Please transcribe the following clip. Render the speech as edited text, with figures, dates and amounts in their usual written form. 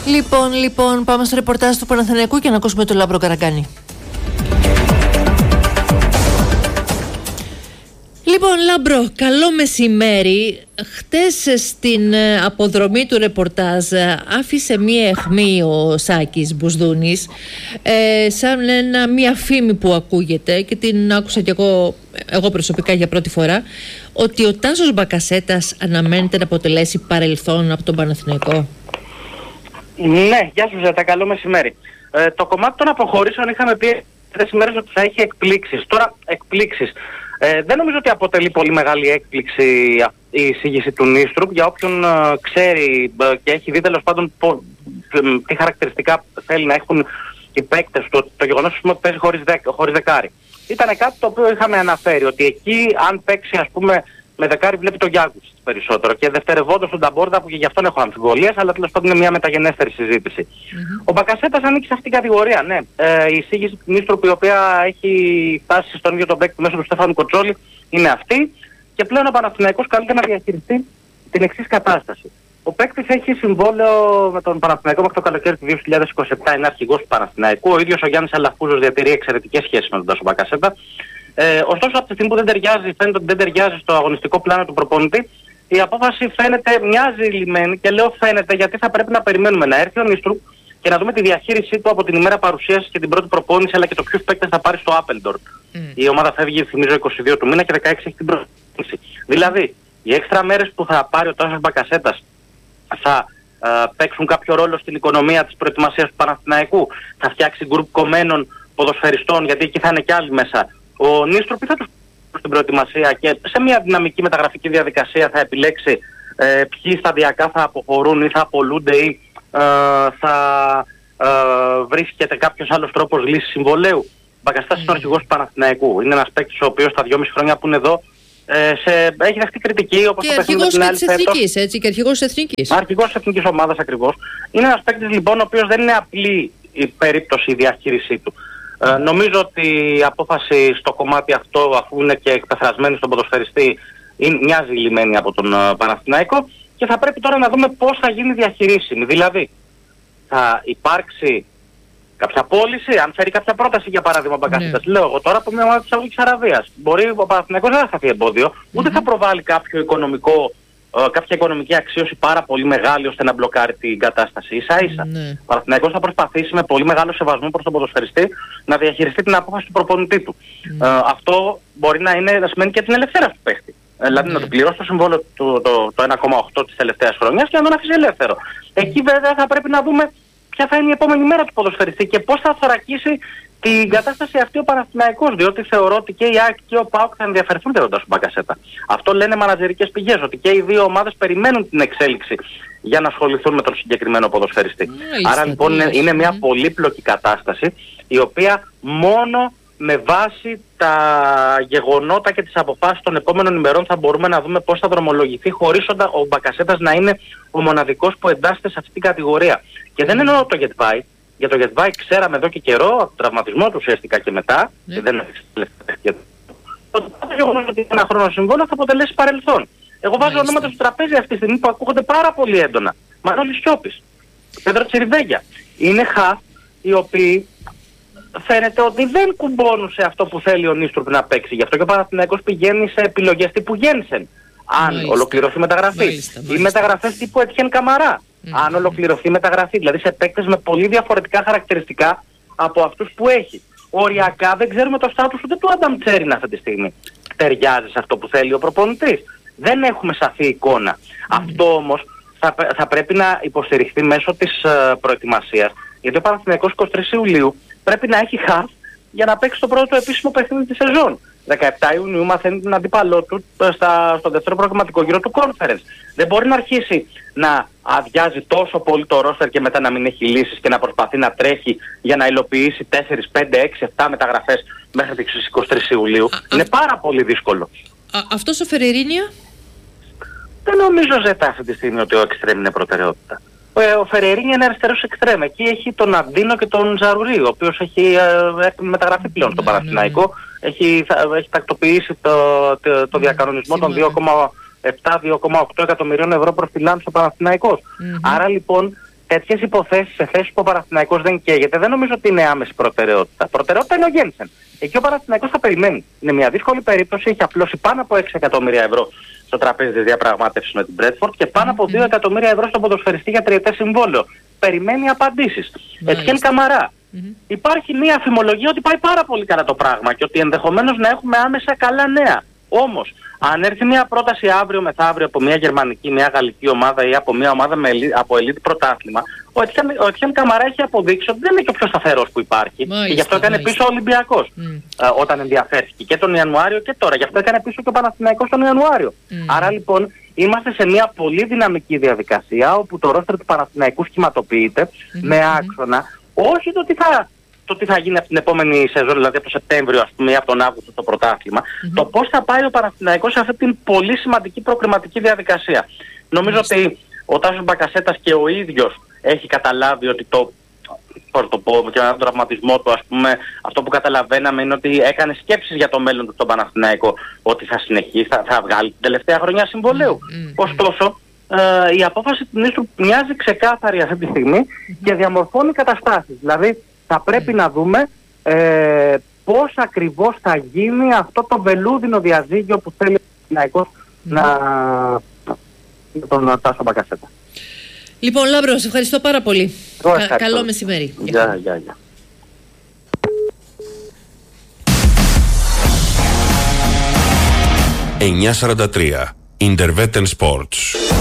Λοιπόν, πάμε στο ρεπορτάζ του Παναθηναϊκού και να ακούσουμε τον Λάμπρο Καραγκάνη. Λοιπόν, Λάμπρο, καλό μεσημέρι. Χτες στην αποδρομή του ρεπορτάζ άφησε μία αιχμή ο Σάκης Μπουσδούνης, σαν μία φήμη που ακούγεται και την άκουσα κι εγώ προσωπικά για πρώτη φορά, ότι ο Τάσος Μπακασέτας αναμένεται να αποτελέσει παρελθόν από τον Παναθηναϊκό. Ναι, γεια σου Ζέτα, καλό μεσημέρι. Το κομμάτι των αποχωρήσεων είχαμε πει αυτές τις μέρες ότι θα έχει εκπλήξεις. Τώρα εκπλήξεις. Δεν νομίζω ότι αποτελεί πολύ μεγάλη έκπληξη η εισήγηση του Νίστρουπ για όποιον ξέρει και έχει δει τέλος πάντων τι χαρακτηριστικά θέλει να έχουν οι παίκτες του. Το γεγονός ότι παίζει χωρίς δεκάρι. Ήταν κάτι το οποίο είχαμε αναφέρει, ότι εκεί αν παίξει ας πούμε με δεκάρι βλέπει τον Γιάνγκους περισσότερο και δευτερευόντως τον Ταμπόρδα που και γι' αυτόν έχω αμφιβολίες, αλλά τέλος πάντων είναι μια μεταγενέστερη συζήτηση. Ο Μπακασέτας ανήκει σε αυτήν την κατηγορία, ναι. Η εισήγηση του Νίστρουπ η οποία έχει φτάσει στον ίδιο τον παίκτη μέσω του Στέφανου Κοτσόλη είναι αυτή και πλέον ο Παναθηναϊκός καλείται να διαχειριστεί την εξής κατάσταση. Ο παίκτης έχει συμβόλαιο με τον Παναθηναϊκό μέχρι το καλοκαίρι του 2027, είναι αρχηγός του Παναθηναϊκού. Ο ίδιος ο Γιάννης Αλαφούζος διατηρεί εξαιρετικές σχέσεις με τον Τάσο Μπακασέτα. Ωστόσο, από τη στιγμή που δεν ταιριάζει, φαίνεται ότι δεν ταιριάζει στο αγωνιστικό πλάνο του προπονητή, η απόφαση μοιάζει λυμμένη και λέω φαίνεται γιατί θα πρέπει να περιμένουμε να έρθει ο Νίστρουπ και να δούμε τη διαχείρισή του από την ημέρα παρουσίασης και την πρώτη προπόνηση, αλλά και το ποιους παίκτες θα πάρει στο Άπελντορ. Η ομάδα φεύγει, θυμίζω, 22 του μήνα και 16 έχει την προπόνηση. Δηλαδή, οι έξτρα μέρες που θα πάρει ο Τάσος Μπακασέτας θα παίξουν κάποιο ρόλο στην οικονομία της προετοιμασίας του Παναθηναϊκού, θα φτιάξει γκρουπ κομμένων ποδοσφαιριστών, γιατί εκεί θα είναι κι άλλοι μέσα. Ο Νίστρουπ θα τους στην προετοιμασία και σε μια δυναμική μεταγραφική διαδικασία θα επιλέξει ποιοι σταδιακά θα αποχωρούν ή θα απολούνται ή θα βρίσκεται κάποιος άλλος τρόπος λύσης συμβολέου. Μπακασέτας είναι ο αρχηγός του Παναθηναϊκού. Είναι ένας παίκτης ο οποίος τα 2,5 χρόνια που είναι εδώ έχει δεχτεί κριτική, όπως το παιχνίδι με την άλλη φέτος. Έτσι, και αρχηγός της Εθνικής. Αρχηγός της Εθνικής ομάδας ακριβώς. Είναι ένας παίκτης λοιπόν ο οποίος δεν είναι απλή η περίπτωση η διαχείρισή του. Νομίζω ότι η απόφαση στο κομμάτι αυτό, αφού είναι και εκπεφρασμένη στον ποδοσφαιριστή, μοιάζει λυμένη από τον Παναθηναϊκό και θα πρέπει τώρα να δούμε πώς θα γίνει διαχειρίσιμη. Δηλαδή, θα υπάρξει κάποια πώληση, αν φέρει κάποια πρόταση για παράδειγμα Μπακασέτας. Λέω εγώ τώρα από μια ομάδα της Σαουδικής Αραβίας. Μπορεί ο Παναθηναϊκός δεν θα σταθεί εμπόδιο, ούτε θα προβάλλει κάποια οικονομική αξίωση πάρα πολύ μεγάλη ώστε να μπλοκάρει την κατάσταση. Ίσα-ίσα. Ο Παναθηναϊκός θα προσπαθήσει με πολύ μεγάλο σεβασμό προς τον ποδοσφαιριστή να διαχειριστεί την απόφαση του προπονητή του. Αυτό μπορεί να σημαίνει και την ελευθερία του παίχτη. Δηλαδή να του πληρώσει το συμβόλαιο το 1,8 της τελευταίας χρονιάς και να τον αφήσει ελεύθερο. Εκεί βέβαια θα πρέπει να δούμε ποια θα είναι η επόμενη μέρα του ποδοσφαιριστή και πώς θα θωρακίσει την κατάσταση αυτή ο Παναθηναϊκός, διότι θεωρώ ότι και η ΑΕΚ και ο ΠΑΟΚ θα ενδιαφερθούν για τον Τάσο Μπακασέτα. Αυτό λένε μανατζερικές πηγές, ότι και οι δύο ομάδες περιμένουν την εξέλιξη για να ασχοληθούν με τον συγκεκριμένο ποδοσφαιριστή. Άρα λοιπόν είναι μια πολύπλοκη κατάσταση, η οποία μόνο με βάση τα γεγονότα και τις αποφάσεις των επόμενων ημερών θα μπορούμε να δούμε πώς θα δρομολογηθεί, χωρίς ο Μπακασέτας να είναι ο μοναδικός που εντάσσεται σε αυτή την κατηγορία. Και δεν εννοώ το Γετβάη. Για το Γετβάη ξέραμε εδώ και καιρό, από τον τραυματισμό του ουσιαστικά και μετά, και δεν έφτιαξε τελευταία. Το γεγονός ότι ένα χρόνο συμβόλαιο θα αποτελέσει παρελθόν. Εγώ βάζω ονόματα στο τραπέζι αυτή τη στιγμή που ακούγονται πάρα πολύ έντονα. Μανώλης Σιώπης, Πέτρο Τσιριβέγια. Είναι χαφ οι οποίοι φαίνεται ότι δεν κουμπώνουν σε αυτό που θέλει ο Νίστρουπ να παίξει. Γι' αυτό και ο Παναθηναϊκός πηγαίνει σε επιλογές τύπου Γένσεν. Αν ολοκληρωθεί μεταγραφή. Ή μεταγραφές τύπου Ετιέν Καμαρά. Αν ολοκληρωθεί μεταγραφή. Δηλαδή σε παίκτες με πολύ διαφορετικά χαρακτηριστικά από αυτούς που έχει. Οριακά δεν ξέρουμε το στάτους ούτε του Άνταμ Τσέριν αυτή τη στιγμή. Ταιριάζει σε αυτό που θέλει ο προπονητής. Δεν έχουμε σαφή εικόνα. Αυτό όμως θα πρέπει να υποστηριχθεί μέσω της προετοιμασίας. Γιατί ο Παναθηναϊκός 23 Ιουλίου πρέπει να έχει χαφ για να παίξει το πρώτο επίσημο παιχνίδι της σεζόν. 17 Ιουνίου μαθαίνει την αντίπαλό του στο δεύτερο προγραμματικό γύρο του Conference. Δεν μπορεί να αρχίσει να αδειάζει τόσο πολύ το ρόστερ και μετά να μην έχει λύσεις και να προσπαθεί να τρέχει για να υλοποιήσει 4, 5, 6, 7 μεταγραφές μέχρι τις 23 Ιουλίου. Είναι πάρα πολύ δύσκολο. Αυτός ο Φερερίνια? Δεν νομίζω Ζέτα αυτή τη στιγμή ότι ο εξτρέμ είναι προτεραιότητα. Ο Φερερίνια είναι αριστερός εξτρέμ. Εκεί έχει τον Αντίνο και τον Ζαρουρί, ο οποίος έχει μεταγραφεί πλέον στον Παναθηναϊκό. Έχει τακτοποιήσει το διακανονισμό των 2,7-2,8 εκατομμυρίων ευρώ προφυλάνει στο Παναθηναϊκός. Άρα λοιπόν τέτοιες υποθέσεις σε θέσεις που ο Παναθηναϊκός δεν καίγεται, δεν νομίζω ότι είναι άμεση προτεραιότητα. Προτεραιότητα είναι ο Γένσεν. Εκεί ο Παναθηναϊκός θα περιμένει. Είναι μια δύσκολη περίπτωση, έχει απλώσει πάνω από 6 εκατομμύρια ευρώ στο τραπέζι της διαπραγμάτευσης με την Μπρέτφορντ και πάνω από 2 εκατομμύρια ευρώ στον ποδοσφαιριστή για τριετές συμβόλαιο. Περιμένει απαντήσεις. Ετιέν Καμαρά. Υπάρχει μια αφημολογία ότι πάει πάρα πολύ καλά το πράγμα και ότι ενδεχομένως να έχουμε άμεσα καλά νέα. Όμως, αν έρθει μια πρόταση αύριο μεθαύριο από μια γερμανική, μια γαλλική ομάδα ή από μια ομάδα από ελίτ πρωτάθλημα, ο Ετιέν Καμαρά έχει αποδείξει ότι δεν είναι και ο πιο σταθερός που υπάρχει. Μάλιστα, και γι' αυτό έκανε πίσω ο Ολυμπιακός όταν ενδιαφέρθηκε και τον Ιανουάριο και τώρα. Γι' αυτό έκανε πίσω και ο Παναθηναϊκός τον Ιανουάριο. Άρα λοιπόν είμαστε σε μια πολύ δυναμική διαδικασία όπου το ρόστερ του Παναθηναϊκού σχηματοποιείται με άξονα όχι το τι θα γίνει από την επόμενη σεζόν, δηλαδή από το Σεπτέμβριο ας πούμε ή από τον Αύγουστο στο πρωτάθλημα, το πώς θα πάει ο Παναθηναϊκός σε αυτή την πολύ σημαντική προκριματική διαδικασία. Νομίζω ότι ο Τάσος Μπακασέτας και ο ίδιος έχει καταλάβει ότι πώς το πω, και με τον τραυματισμό του, ας πούμε, αυτό που καταλαβαίναμε είναι ότι έκανε σκέψεις για το μέλλον του στον Παναθηναϊκό, ότι θα συνεχίσει, θα βγάλει την τελευταία χρονιά συμβολαίου. Ωστόσο, η απόφαση του Νήσου μοιάζει ξεκάθαρη αυτή τη στιγμή και διαμορφώνει καταστάσεις. Δηλαδή, θα πρέπει να δούμε πώς ακριβώς θα γίνει αυτό το βελούδινο διαζύγιο που θέλει ο Παναθηναϊκός με τον Τάσο Μπακασέτα. Λοιπόν, Λάμπρο, σε ευχαριστώ πάρα πολύ. Καλό μεσημέρι. Γεια. 9:43 Intervetten Sports.